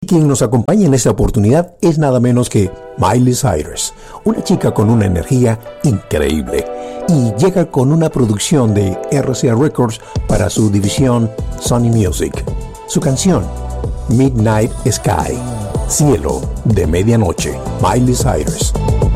Quien nos acompaña en esta oportunidad es nada menos que Miley Cyrus, una chica con una energía increíble, y llega con una producción de RCA Records para su división Sony Music. Su canción, Midnight Sky, Cielo de Medianoche, Miley Cyrus.